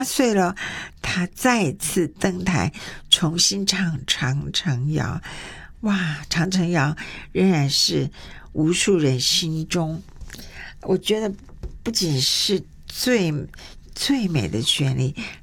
岁了，他再次登台，重新唱《长城谣》。哇，《长城谣》仍然是无数人心中，我觉得不仅是最美的旋律，